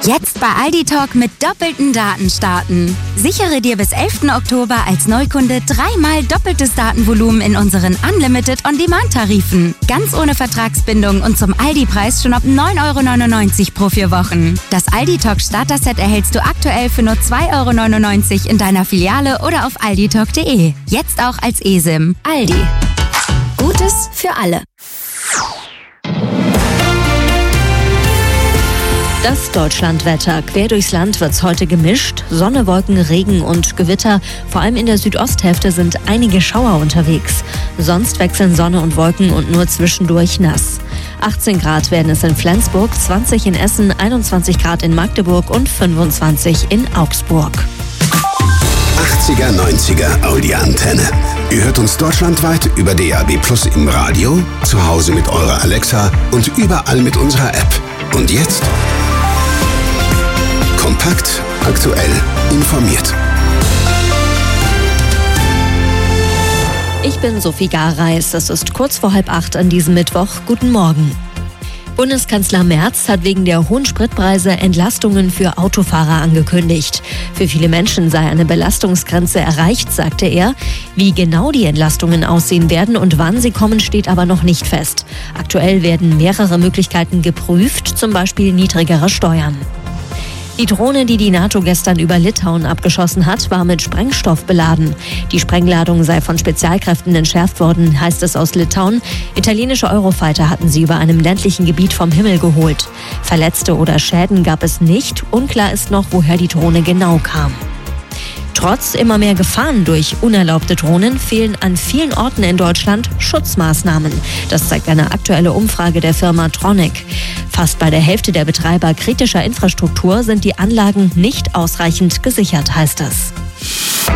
Jetzt bei Aldi Talk mit doppelten Daten starten. Sichere dir bis 11. Oktober als Neukunde 3-mal doppeltes Datenvolumen in unseren Unlimited On-Demand-Tarifen. Ganz ohne Vertragsbindung und zum Aldi-Preis schon ab 9,99 € pro 4 Wochen. Das Aldi Talk Starter-Set erhältst du aktuell für nur 2,99 € in deiner Filiale oder auf alditalk.de. Jetzt auch als eSIM. Aldi. Gutes für alle. Das Deutschlandwetter. Quer durchs Land wird's heute gemischt. Sonne, Wolken, Regen und Gewitter. Vor allem in der Südosthälfte sind einige Schauer unterwegs. Sonst wechseln Sonne und Wolken und nur zwischendurch nass. 18 Grad werden es in Flensburg, 20 in Essen, 21 Grad in Magdeburg und 25 in Augsburg. 80er, 90er Audi-Antenne. Ihr hört uns deutschlandweit über DAB+ im Radio, zu Hause mit eurer Alexa und überall mit unserer App. Und jetzt? Kompakt, aktuell, informiert. Ich bin Sophie Gareis. Es ist kurz vor 7:30 an diesem Mittwoch. Guten Morgen. Bundeskanzler Merz hat wegen der hohen Spritpreise Entlastungen für Autofahrer angekündigt. Für viele Menschen sei eine Belastungsgrenze erreicht, sagte er. Wie genau die Entlastungen aussehen werden und wann sie kommen, steht aber noch nicht fest. Aktuell werden mehrere Möglichkeiten geprüft, zum Beispiel niedrigere Steuern. Die Drohne, die die NATO gestern über Litauen abgeschossen hat, war mit Sprengstoff beladen. Die Sprengladung sei von Spezialkräften entschärft worden, heißt es aus Litauen. Italienische Eurofighter hatten sie über einem ländlichen Gebiet vom Himmel geholt. Verletzte oder Schäden gab es nicht. Unklar ist noch, woher die Drohne genau kam. Trotz immer mehr Gefahren durch unerlaubte Drohnen fehlen an vielen Orten in Deutschland Schutzmaßnahmen. Das zeigt eine aktuelle Umfrage der Firma Tronic. Fast bei der Hälfte der Betreiber kritischer Infrastruktur sind die Anlagen nicht ausreichend gesichert, heißt es.